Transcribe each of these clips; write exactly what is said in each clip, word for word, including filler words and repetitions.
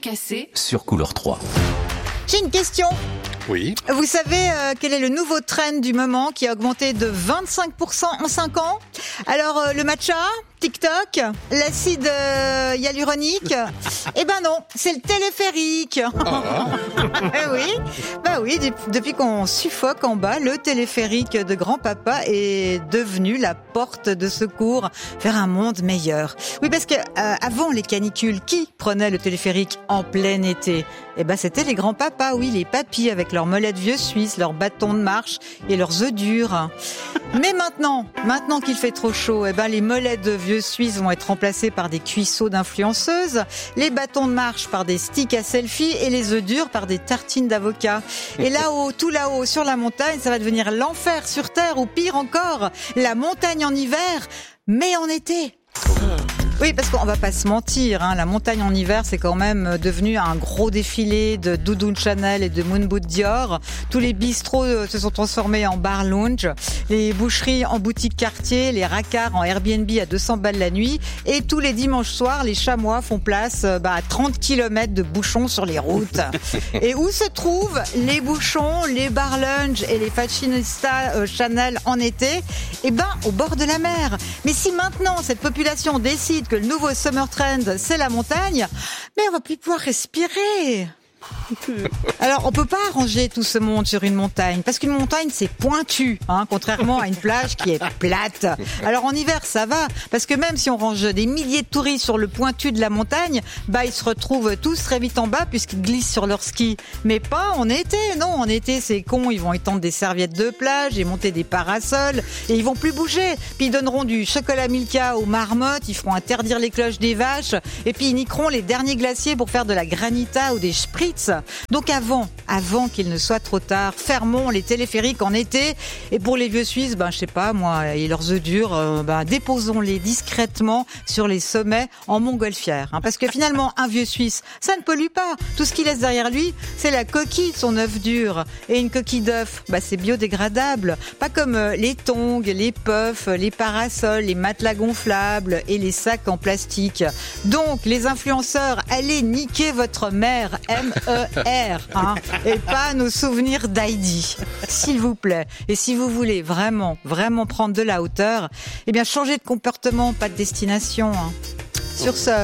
cassé sur Couleur trois. J'ai une question. Oui. Vous savez euh, quel est le nouveau trend du moment qui a augmenté de vingt-cinq pour cent en cinq ans? Alors euh, le matcha, TikTok, l'acide euh, hyaluronique? Eh ben non, c'est le téléphérique. Ah. Eh oui, bah oui, depuis qu'on suffoque en bas, le téléphérique de grand-papa est devenu la porte de secours vers un monde meilleur. Oui, parce que euh, avant les canicules, qui prenait le téléphérique en plein été? Eh ben c'était les grands-papas, oui, les papis avec leurs mollets de vieux suisses, leurs bâtons de marche et leurs œufs durs. Mais maintenant, maintenant qu'il fait trop chaud, eh ben les mollets de vieux suisses vont être remplacés par des cuisseaux d'influenceuses, les bâtons de marche par des sticks à selfie et les œufs durs par des tartines d'avocat. Et là-haut, tout là-haut, sur la montagne, ça va devenir l'enfer sur terre, ou pire encore, la montagne en hiver, mais en été. Oui, parce qu'on va pas se mentir, hein, la montagne en hiver, c'est quand même devenu un gros défilé de Doudoune Chanel et de Moon Boot Dior. Tous les bistrots se sont transformés en bar lounge, les boucheries en boutique quartier, les racards en Airbnb à deux cents balles la nuit, et tous les dimanches soirs, les chamois font place bah, à trente kilomètres de bouchons sur les routes. Et où se trouvent les bouchons, les bar lounge et les fashionistas euh, Chanel en été? Eh ben, au bord de la mer. Mais si maintenant cette population décide que le nouveau summer trend, c'est la montagne, mais on va plus pouvoir respirer. Alors, on peut pas arranger tout ce monde sur une montagne, parce qu'une montagne, c'est pointu, hein, contrairement à une plage qui est plate. Alors, en hiver, ça va, parce que même si on range des milliers de touristes sur le pointu de la montagne, bah, ils se retrouvent tous très vite en bas, puisqu'ils glissent sur leur ski. Mais pas en été, non, en été, c'est con, ils vont étendre des serviettes de plage et monter des parasols, et ils vont plus bouger. Puis ils donneront du chocolat Milka aux marmottes, ils feront interdire les cloches des vaches, et puis ils niqueront les derniers glaciers pour faire de la granita ou des spritz. Donc avant, avant qu'il ne soit trop tard, fermons les téléphériques en été. Et pour les vieux Suisses, ben je sais pas moi, et leurs œufs durs, euh, ben déposons-les discrètement sur les sommets en montgolfière. Hein, parce que finalement, un vieux Suisse, ça ne pollue pas. Tout ce qu'il laisse derrière lui, c'est la coquille de son œuf dur. Et une coquille d'œuf, ben c'est biodégradable. Pas comme euh, les tongs, les puffs, les parasols, les matelas gonflables et les sacs en plastique. Donc les influenceurs, allez niquer votre mère, M E R, hein, et pas nos souvenirs d'Heidi, s'il vous plaît. Et si vous voulez vraiment, vraiment prendre de la hauteur, eh bien changez de comportement, pas de destination. Hein. Sur ce,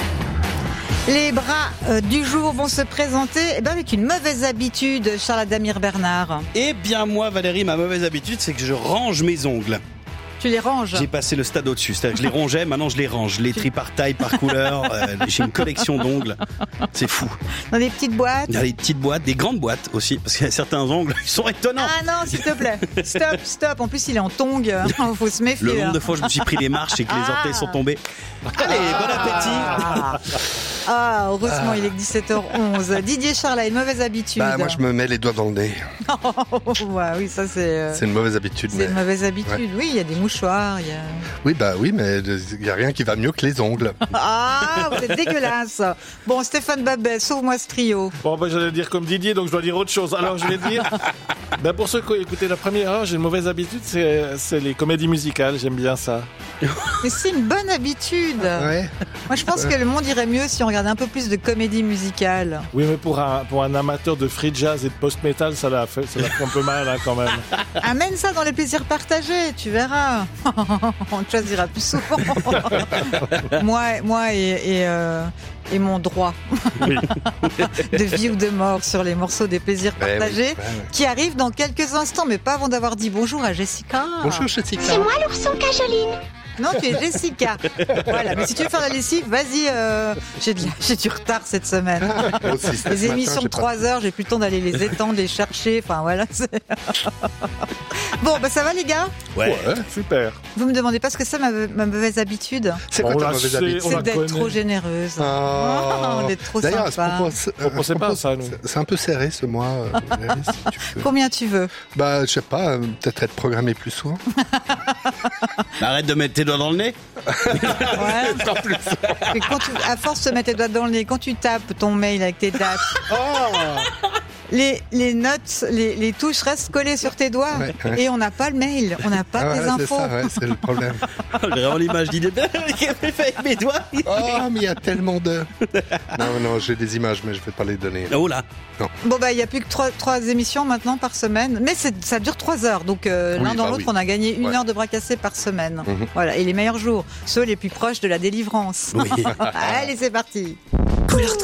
les bras euh, du jour vont se présenter eh bien, avec une mauvaise habitude, Charles Adamir Bernard. Eh bien moi Valérie, ma mauvaise habitude, c'est que je range mes ongles. Tu les ranges? J'ai passé le stade au-dessus, c'est-à-dire que je les rongeais, maintenant je les range. Je les trie par taille, par couleur, euh, j'ai une collection d'ongles, c'est fou. Dans des petites boîtes? Il y a des petites boîtes, des grandes boîtes aussi, parce qu'il y a certains ongles, ils sont étonnants. Ah non, s'il te plaît, stop, stop, en plus il est en tongs, il faut se méfier. Le nombre de fois où je me suis pris les marches et que les Ah. orteils sont tombés. Allez, bon appétit. Ah, ah heureusement il est que dix-sept heures onze. Didier Charles a une mauvaise habitude. Bah, moi, je me mets les doigts dans le nez. Ouais, oui, ça c'est... euh, C'est une mauvaise habitude. C'est mais... une mauvaise habitude, Ouais. oui, il y a des mouchoirs, il y a... Oui, bah oui, mais il n'y a rien qui va mieux que les ongles. Ah, vous êtes dégueulasse. Bon, Stéphane Babet, sauve-moi ce trio. Bon, ben, j'allais dire comme Didier, donc je dois dire autre chose. Alors, je vais dire, ben, pour ceux qui ont écouté la première heure, j'ai une mauvaise habitude, c'est, c'est les comédies musicales, j'aime bien ça. Mais c'est une bonne habitude. Ouais. Moi, je pense que le monde irait mieux si on regardait un peu plus de comédie musicale. Oui, mais pour un, pour un amateur de free jazz et de post-metal, ça la fait, ça la fait un peu mal, hein, quand même. Amène ça dans les plaisirs partagés, tu verras. On te choisira plus souvent. moi, moi et, et, euh, et mon droit Oui. de vie ou de mort sur les morceaux des plaisirs Ouais, partagés oui, ouais, ouais. qui arrivent dans quelques instants, mais pas avant d'avoir dit bonjour à Jessica. Bonjour, Jessica. C'est moi l'ourson Cajoline. Non, tu es Jessica. Voilà, mais si tu veux faire la lessive, vas-y. Euh, j'ai, de la- j'ai du retard cette semaine. Moi aussi, ce Les matin, émissions de j'ai pas- trois heures, j'ai plus le temps d'aller les étendre, les chercher. Enfin voilà. c'est- Bon, bah ça va les gars? Ouais. Ouais. Super. Vous me demandez pas ce que c'est ma, ma mauvaise habitude? C'est quoi On ta la mauvaise sait, habitude? on C'est la d'être connaît. trop généreuse. Oh. Oh, d'être trop D'ailleurs, à ce sympa. propos, c'est- On pensait à pas à propos, ça, nous. c'est- C'est un peu serré ce mois, euh, Valérie, si tu peux. Combien tu veux? Bah, je sais pas, euh, peut-être être programmé plus souvent. Arrête de mettre tes doigts dans le nez. Ouais. Et quand tu, à force de se mettre tes doigts dans le nez, quand tu tapes ton mail avec tes dates, les, les notes, les, les touches restent collées sur tes doigts Ouais, ouais. et on n'a pas le mail, on n'a pas Ah, tes voilà, c'est infos. ça, ouais, c'est le problème. J'ai vraiment l'image d'idée. Qu'est-ce que j'ai fait avec mes doigts? Oh, mais il y a tellement de... Non, non, j'ai des images, mais je vais pas les donner. Oh là. Bon bah il y a plus que trois, trois émissions maintenant par semaine, mais c'est, ça dure trois heures, donc euh, Oui, l'un dans bah l'autre oui. on a gagné une Ouais. heure de bras cassés par semaine. Mhm. Voilà, et les meilleurs jours, ceux les plus proches de la délivrance. Oui. Allez c'est parti. Couleur